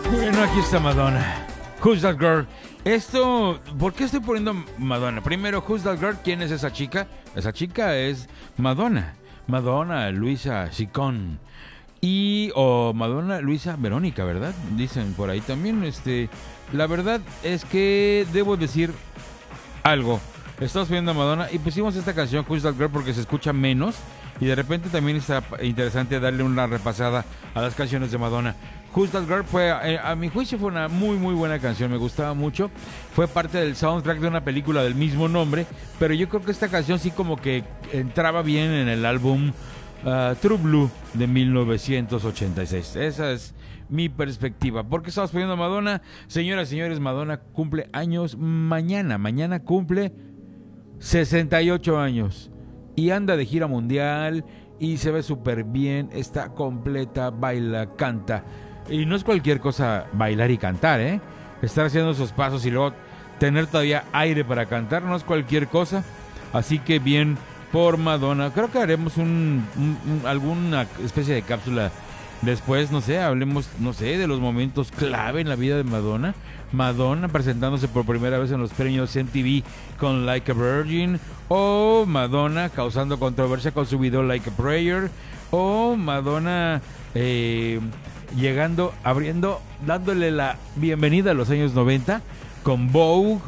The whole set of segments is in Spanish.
Bueno, aquí está Madonna. Who's That Girl? ¿Por qué estoy poniendo Madonna? Primero, Who's That Girl? ¿Quién es esa chica? Esa chica es Madonna. Madonna Luisa Sicón. O Madonna Luisa Verónica, ¿verdad? Dicen por ahí también. La verdad es que debo decir algo. Estamos viendo a Madonna y pusimos esta canción Who's That Girl porque se escucha menos. Y de repente también está interesante darle una repasada a las canciones de Madonna. Who's That Girl fue, a mi juicio, fue una muy muy buena canción, me gustaba mucho. Fue parte del soundtrack de una película del mismo nombre, pero yo creo que esta canción sí como que entraba bien en el álbum True Blue de 1986. Esa es mi perspectiva. ¿Por qué estamos poniendo a Madonna? Señoras y señores, Madonna cumple años mañana. Mañana cumple 68 años. Y anda de gira mundial y se ve súper bien, está completa, baila, canta. Y no es cualquier cosa bailar y cantar, ¿eh? Estar haciendo esos pasos y luego tener todavía aire para cantar no es cualquier cosa. Así que bien por Madonna. Creo que haremos alguna especie de cápsula después, no sé, hablemos, no sé, de los momentos clave en la vida de Madonna. Madonna presentándose por primera vez en los premios MTV con Like a Virgin, o Madonna causando controversia con su video Like a Prayer, o Madonna llegando, abriendo, dándole la bienvenida a los años 90 con Vogue,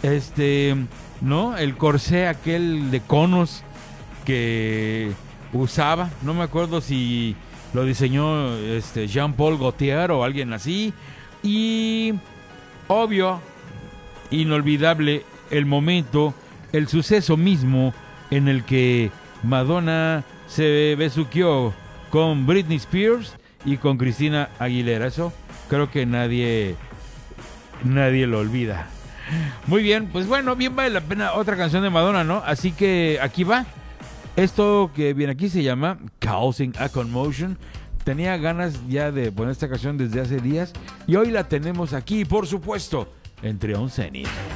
¿no? El corsé aquel de conos que usaba, no me acuerdo si lo diseñó Jean-Paul Gaultier o alguien así. Y obvio, inolvidable el momento, el suceso mismo en el que Madonna se besuqueó con Britney Spears y con Christina Aguilera. Eso creo que nadie lo olvida. Muy bien, pues bueno, bien vale la pena otra canción de Madonna, ¿no? Así que aquí va. Esto que viene aquí se llama Causing a Commotion. Tenía ganas ya de poner esta canción desde hace días y hoy la tenemos aquí, por supuesto, en Trion Zenith.